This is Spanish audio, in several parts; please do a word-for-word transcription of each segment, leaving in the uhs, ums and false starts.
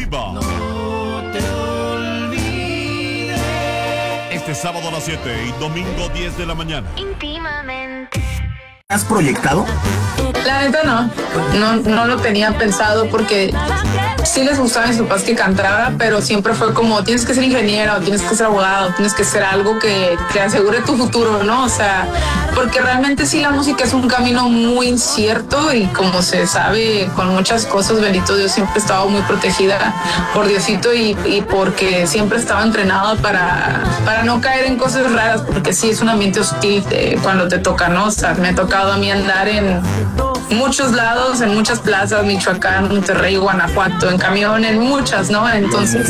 Viva. No te olvides. Este sábado a las siete y domingo diez de la mañana. Íntimamente. ¿Has proyectado? La neta no, no, no lo tenía pensado porque sí les gustaba a mis papás que cantara, pero siempre fue como tienes que ser ingeniero, tienes que ser abogado, tienes que ser algo que te asegure tu futuro, ¿no? O sea, porque realmente sí la música es un camino muy incierto y como se sabe con muchas cosas, bendito Dios, siempre he estado muy protegida por Diosito y, y porque siempre estaba entrenada para, para no caer en cosas raras, porque sí es un ambiente hostil eh, cuando te toca, ¿no? O sea, me ha tocado a mí andar en muchos lados, en muchas plazas, Michoacán, Monterrey, Guanajuato, en camión, en muchas, ¿no? Entonces,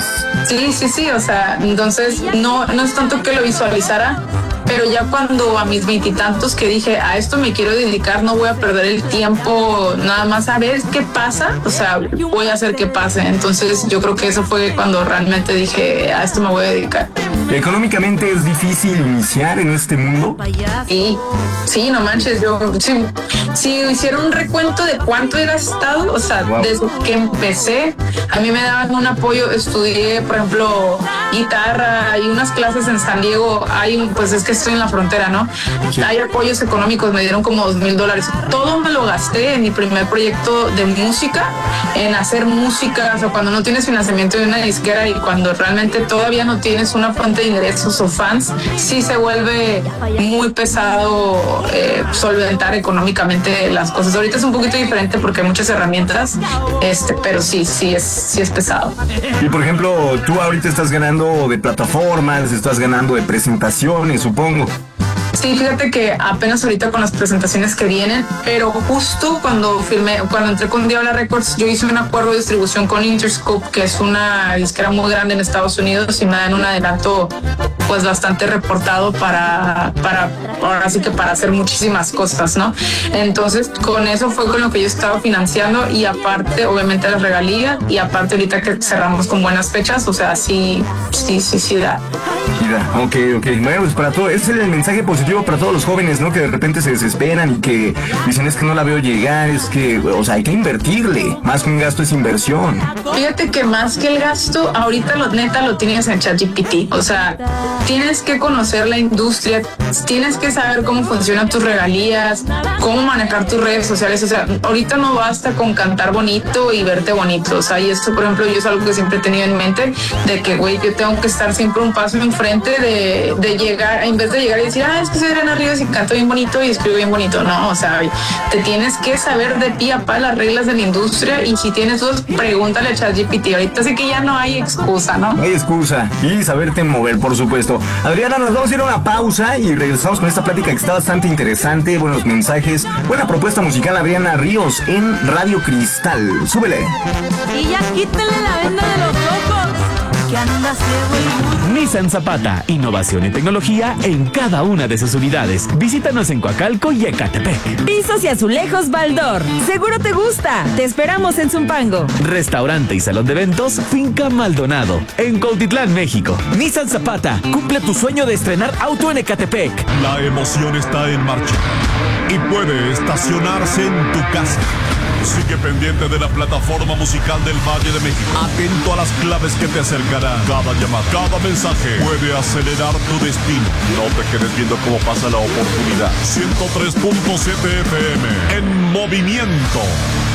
sí, sí, sí, o sea, entonces no, no es tanto que lo visualizara, pero ya cuando a mis veintitantos que dije, a esto me quiero dedicar, no voy a perder el tiempo nada más a ver qué pasa, o sea, voy a hacer que pase. Entonces yo creo que eso fue cuando realmente dije, a esto me voy a dedicar. ¿Económicamente es difícil iniciar en este mundo? Sí, sí, no manches, yo, si, si hiciera un recuento de cuánto he gastado, o sea, wow. Desde que empecé, a mí me daban un apoyo, estudié, por ejemplo, guitarra y unas clases en San Diego, hay, pues es que estoy en la frontera, ¿no? Sí. Hay apoyos económicos, me dieron como dos mil dólares. Todo me lo gasté en mi primer proyecto de música, en hacer música, o sea, cuando no tienes financiamiento de una disquera y cuando realmente todavía no tienes una fuente de ingresos o fans, sí se vuelve muy pesado eh, solventar económicamente las cosas. Ahorita es un poquito diferente porque hay muchas herramientas, este, pero sí, sí es, sí es pesado. Y por ejemplo, tú ahorita estás ganando de plataformas, estás ganando de presentaciones, supongo. Sí, fíjate que apenas ahorita con las presentaciones que vienen, pero justo cuando firmé, cuando entré con Diabla Records, yo hice un acuerdo de distribución con Interscope, que es una disquera muy grande en Estados Unidos y me dan un adelanto pues bastante reportado para, para, ahora sí que para hacer muchísimas cosas, ¿no? Entonces con eso fue con lo que yo estaba financiando y aparte obviamente las regalías y aparte ahorita que cerramos con buenas fechas, o sea, sí, sí, sí, sí da. Mira, ok, ok. Bueno, pues para todo, ese es el mensaje positivo para todos los jóvenes, ¿no? Que de repente se desesperan y que dicen es que no la veo llegar, es que, o sea, hay que invertirle. Más que un gasto es inversión. Fíjate que más que el gasto, ahorita lo neta lo tienes en ChatGPT. O sea, tienes que conocer la industria, tienes que saber cómo funcionan tus regalías, cómo manejar tus redes sociales. O sea, ahorita no basta con cantar bonito y verte bonito. O sea, y esto, por ejemplo, yo es algo que siempre he tenido en mente, de que, güey, yo tengo que estar siempre un paso enfrente de, de llegar, en vez de llegar y decir, ah, es que soy Adriana Ríos y canto bien bonito y escribo bien bonito. No, o sea, te tienes que saber de pi a pa las reglas de la industria y si tienes dudas, pregúntale a ChatGPT. Ahorita sí que ya no hay excusa, ¿no? No hay excusa. Y saberte mover, por supuesto. Adriana, nos vamos a ir a una pausa y regresamos con esta plática que está bastante interesante. Buenos mensajes. Buena propuesta musical, Adriana Ríos en Radio Cristal. Súbele. Y ya quítale la venda de los ojos. Que anda ciego y... Nissan Zapata, innovación y tecnología en cada una de sus unidades. Visítanos en Coacalco y Ecatepec. Pisos y azulejos Baldor. Seguro te gusta. Te esperamos en Zumpango. Restaurante y salón de eventos Finca Maldonado, en Cuautitlán, México. Nissan Zapata, cumple tu sueño de estrenar auto en Ecatepec. La emoción está en marcha y puede estacionarse en tu casa. Sigue pendiente de la plataforma musical del Valle de México. Atento a las claves que te acercarán. Cada llamada, cada mensaje puede acelerar tu destino. No te quedes viendo cómo pasa la oportunidad. ciento tres punto siete F M en movimiento.